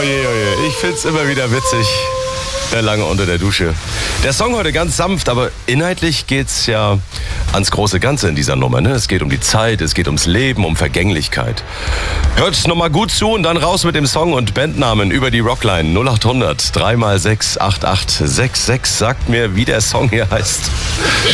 Oje, oje. Ich find's immer wieder witzig. Lange unter der Dusche. Der Song heute ganz sanft, aber inhaltlich geht's ja ans große Ganze in dieser Nummer. Ne? Es geht um die Zeit, es geht ums Leben, um Vergänglichkeit. Hört nochmal gut zu und dann raus mit dem Song und Bandnamen über die Rockline 0800 3x6 8866. Sagt mir, wie der Song hier heißt.